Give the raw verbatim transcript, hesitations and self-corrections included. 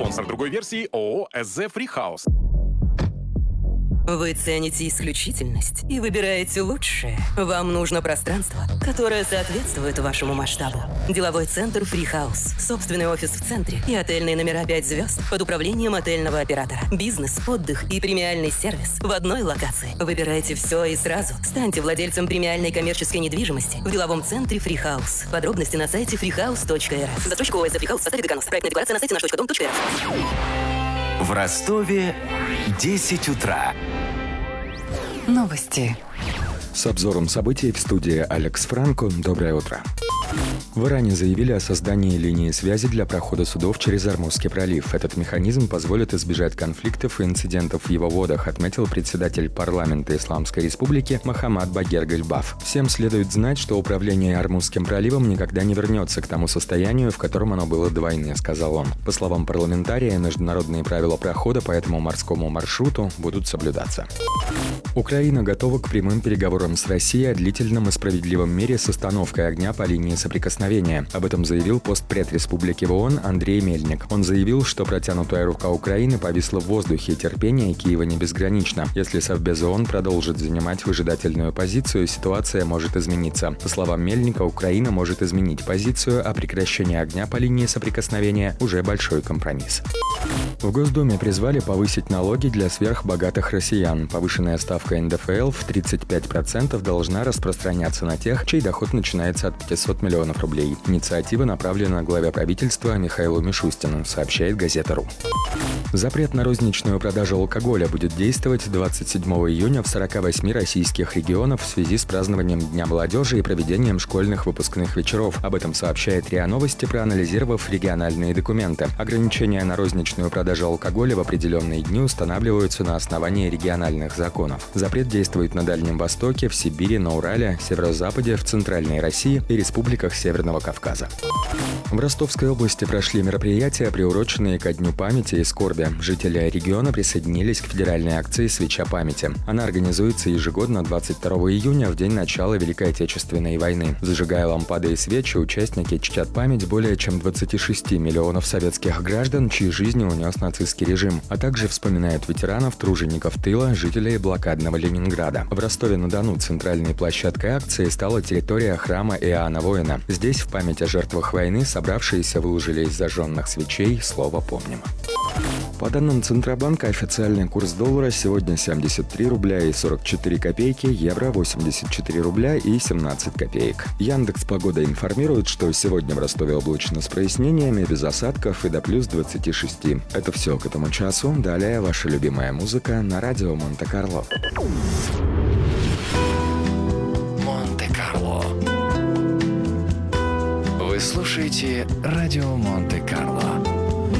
Спонсор другой версии ООО «СЗ Фрихаус». Вы цените исключительность и выбираете лучшее. Вам нужно пространство, которое соответствует вашему масштабу. Деловой центр Фрихаус. Собственный офис в центре и отельные номера пять звезд под управлением отельного оператора. Бизнес, отдых и премиальный сервис в одной локации. Выбирайте все и сразу. Станьте владельцем премиальной коммерческой недвижимости в деловом центре Фрихаус. Подробности на сайте фрихаус точка эр эф. Застройщик ООО «СЗ Фрихаус» в составе Деканус. Проектная декларация на сайте наш точка дом точка эр эф. В Ростове десять утра. Новости. С обзором событий в студии Алекс Франко. Доброе утро. В Иране заявили о создании линии связи для прохода судов через Ормузский пролив. Этот механизм позволит избежать конфликтов и инцидентов в его водах, отметил председатель парламента Исламской Республики Мохаммад Багер Гальбаф. Всем следует знать, что управление Ормузским проливом никогда не вернется к тому состоянию, в котором оно было до войны, сказал он. По словам парламентария, международные правила прохода по этому морскому маршруту будут соблюдаться. Украина готова к прямым переговорам с Россией о длительном и справедливом мире с остановкой огня по линии соприкосновения. Об этом заявил постпред Республики в ООН Андрей Мельник. Он заявил, что протянутая рука Украины повисла в воздухе, и терпение Киева не безгранично. Если Совбез ООН продолжит занимать выжидательную позицию, ситуация может измениться. По словам Мельника, Украина может изменить позицию, а прекращение огня по линии соприкосновения уже большой компромисс. В Госдуме призвали повысить налоги для сверхбогатых россиян. Повышенная ставка эн дэ эф эл в тридцать пять процентов должна распространяться на тех, чей доход начинается от пятисот миллионов рублей. Инициатива направлена главе правительства Михаилу Мишустину, сообщает газета.ру. Запрет на розничную продажу алкоголя будет действовать двадцать седьмого июня в сорока восьми российских регионах в связи с празднованием Дня молодежи и проведением школьных выпускных вечеров. Об этом сообщает РИА Новости, проанализировав региональные документы. Ограничения на розничную продажу алкоголя в определенные дни устанавливаются на основании региональных законов. Запрет действует на Дальнем Востоке, в Сибири, на Урале, Северо-Западе, в Центральной России и республиках Северного Кавказа. В Ростовской области прошли мероприятия, приуроченные ко Дню памяти и скорби. Жители региона присоединились к федеральной акции «Свеча памяти». Она организуется ежегодно двадцать второго июня, в день начала Великой Отечественной войны. Зажигая лампады и свечи, участники чтят память более чем двадцати шести миллионов советских граждан, чьи жизни унес нацистский режим, а также вспоминают ветеранов, тружеников тыла, жителей блокадного Ленинграда. В Ростове-на-Дону центральной площадкой акции стала территория храма Иоанна Воина. Здесь в память о жертвах войны собравшиеся выложили из зажженных свечей слово «Помним». По данным Центробанка, официальный курс доллара сегодня семьдесят три рубля и сорок четыре копейки, евро восемьдесят четыре рубля и семнадцать копеек. Яндекс.Погода информирует, что сегодня в Ростове облачно с прояснениями, без осадков и до плюс двадцати шести. Это все к этому часу. Далее ваша любимая музыка на радио Монте-Карло. Монте-Карло. Вы слушаете радио Монте-Карло.